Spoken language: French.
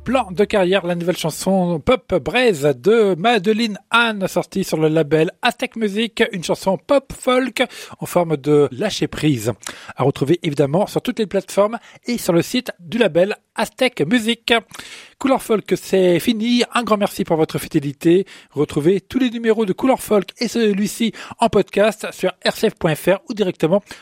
Plan de carrière, la nouvelle chanson pop braise de Madeline Anne, sortie sur le label Aztec Music, une chanson pop folk en forme de lâcher prise. À retrouver évidemment sur toutes les plateformes et sur le site du label Aztec Music. Couleur Folk, c'est fini. Un grand merci pour votre fidélité. Retrouvez tous les numéros de Couleur Folk et celui-ci en podcast sur rcf.fr ou directement